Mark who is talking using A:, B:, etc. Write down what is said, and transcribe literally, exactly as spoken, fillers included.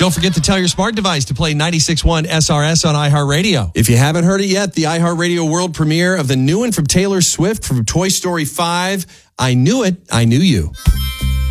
A: don't forget to tell your smart device to play ninety-six point one S R S on iHeartRadio. If you haven't heard it yet, the iHeartRadio world premiere of the new one from Taylor Swift from Toy Story five, I Knew It, I Knew You.